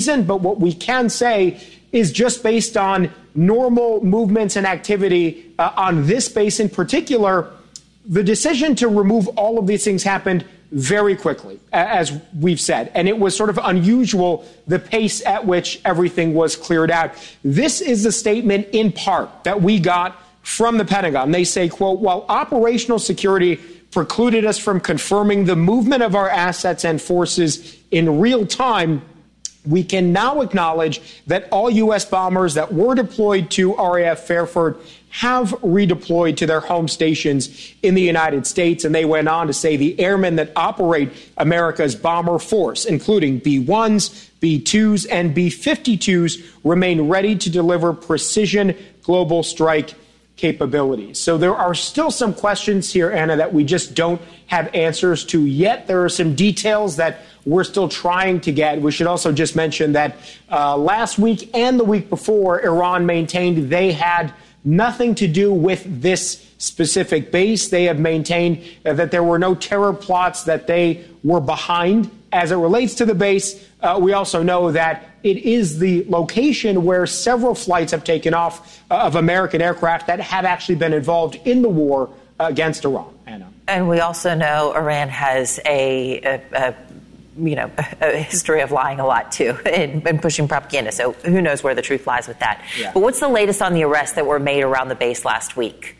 reason, but what we can say is just based on normal movements and activity on this base in particular, the decision to remove all of these things happened very quickly, as we've said. And it was sort of unusual, the pace at which everything was cleared out. This is the statement in part that we got from the Pentagon. They say, quote, while operational security precluded us from confirming the movement of our assets and forces in real time, we can now acknowledge that all U.S. bombers that were deployed to RAF Fairford have redeployed to their home stations in the United States. And they went on to say the airmen that operate America's bomber force, including B-1s, B-2s, and B-52s, remain ready to deliver precision global strike capabilities. So there are still some questions here, Anna, that we just don't have answers to yet. There are some details that we're still trying to get. We should also just mention that last week and the week before, Iran maintained they had nothing to do with this specific base. They have maintained that there were no terror plots that they were behind. As it relates to the base, we also know that it is the location where several flights have taken off of American aircraft that have actually been involved in the war against Iran. Anna. And we also know Iran has a history of lying a lot, too, and pushing propaganda. So who knows where the truth lies with that. Yeah. But what's the latest on the arrests that were made around the base last week?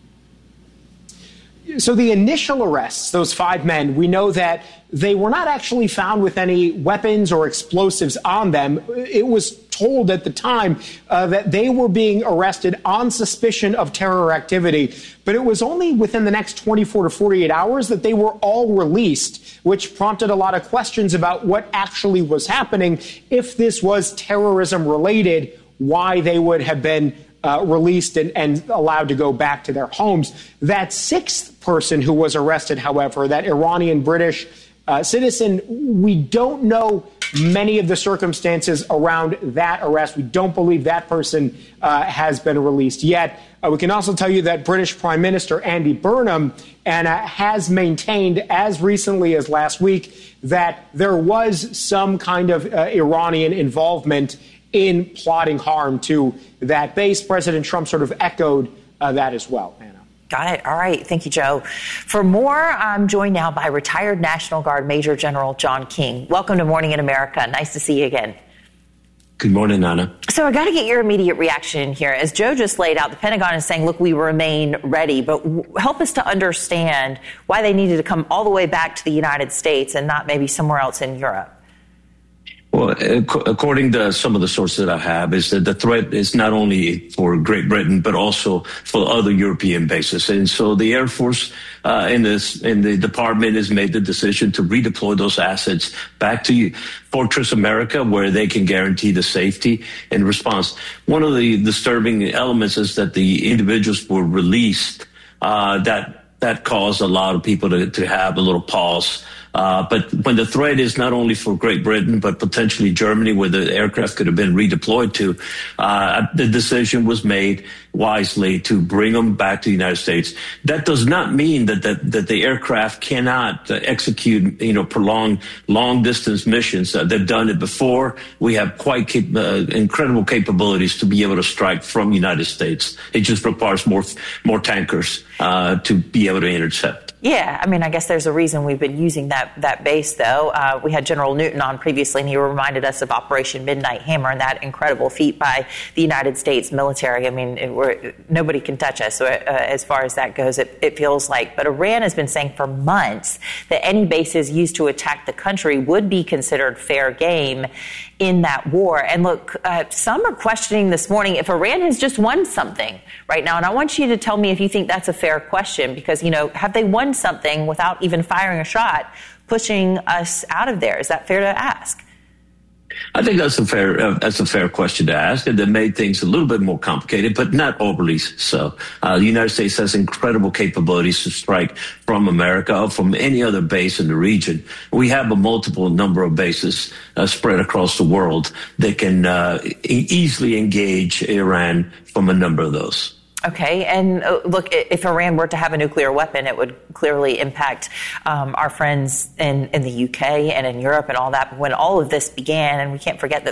So the initial arrests, those 5 men, we know that they were not actually found with any weapons or explosives on them. It was told at the time that they were being arrested on suspicion of terror activity. But it was only within the next 24 to 48 hours that they were all released, which prompted a lot of questions about what actually was happening. If this was terrorism related, why they would have been released and allowed to go back to their homes. That 6th person who was arrested, however, that Iranian-British citizen, we don't know many of the circumstances around that arrest. We don't believe that person has been released yet. We can also tell you that British Prime Minister Andy Burnham has maintained as recently as last week that there was some kind of Iranian involvement in plotting harm to that base. President Trump sort of echoed that as well, Anna. Got it. All right. Thank you, Joe. For more, I'm joined now by retired National Guard Major General John King. Welcome to Morning in America. Nice to see you again. Good morning, Anna. So I got to get your immediate reaction here. As Joe just laid out, the Pentagon is saying, look, we remain ready, but help us to understand why they needed to come all the way back to the United States and not maybe somewhere else in Europe. Well, according to some of the sources that I have, is that the threat is not only for Great Britain, but also for other European bases. And so the Air Force in the department has made the decision to redeploy those assets back to Fortress America, where they can guarantee the safety and response. One of the disturbing elements is that the individuals were released. That caused a lot of people to have a little pause. But when the threat is not only for Great Britain, but potentially Germany, where the aircraft could have been redeployed to, the decision was made wisely to bring them back to the United States. That does not mean that the aircraft cannot execute, prolonged long-distance missions. They've done it before. We have quite incredible capabilities to be able to strike from the United States. It just requires more tankers to be able to intercept. Yeah, I mean, I guess there's a reason we've been using that base, though. We had General Newton on previously, and he reminded us of Operation Midnight Hammer and that incredible feat by the United States military. I mean, nobody can touch us as far as that goes, it feels like. But Iran has been saying for months that any bases used to attack the country would be considered fair game in that war. And look, some are questioning this morning if Iran has just won something right now. And I want you to tell me if you think that's a fair question, because, have they won something without even firing a shot, pushing us out of there? Is that fair to ask? I think that's a fair question to ask, and that made things a little bit more complicated, but not overly so. The United States has incredible capabilities to strike from America or from any other base in the region. We have a multiple number of bases spread across the world that can easily engage Iran from a number of those. Okay. And look, if Iran were to have a nuclear weapon, it would clearly impact our friends in the UK and in Europe and all that. But when all of this began, and we can't forget that